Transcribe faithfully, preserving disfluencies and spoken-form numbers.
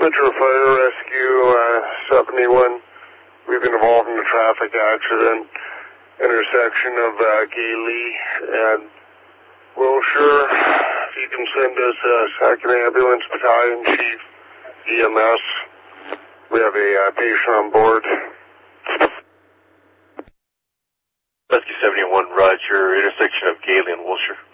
Metro Fire Rescue uh, seventy-one. We've been involved in a traffic accident, intersection of uh, Gailey and Wilshire. If you can send us a second ambulance battalion chief, E M S. We have a uh, patient on board. Rescue seventy-one, Roger, intersection of Gailey and Wilshire.